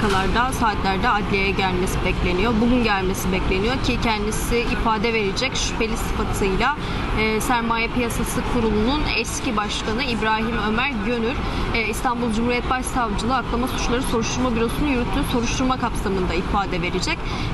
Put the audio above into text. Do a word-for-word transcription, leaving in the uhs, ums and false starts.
dakikalarda, saatlerde adliyeye gelmesi bekleniyor. Bugün gelmesi bekleniyor ki kendisi ifade verecek şüpheli sıfatıyla e, Sermaye Piyasası Kurulu'nun eski başkanı İbrahim Ömer Gönül, e, İstanbul Cumhuriyet Başsavcılığı Aklama Suçları Soruşturma Bürosu'nun yürüttüğü soruşturma kapsamında ifade verecek.